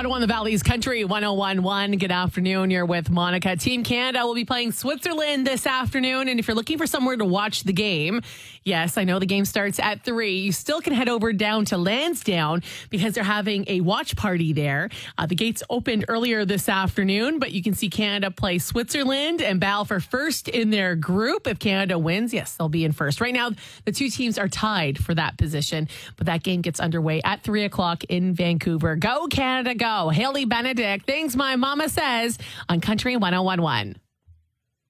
Ottawa and the Valley's Country 1011. Good afternoon. You're with Monica. Team Canada will be playing Switzerland this afternoon. And if you're looking for somewhere to watch the game, yes, I know the game starts at 3. You still can head over down to Lansdowne because they're having a watch party there. The gates opened earlier this afternoon, but you can see Canada play Switzerland and battle for first in their group. If Canada wins, yes, they'll be in first. Right now, the two teams are tied for that position, but that game gets underway at 3 o'clock in Vancouver. Go Canada, go. Haley Benedict, things my mama says on Country 1011.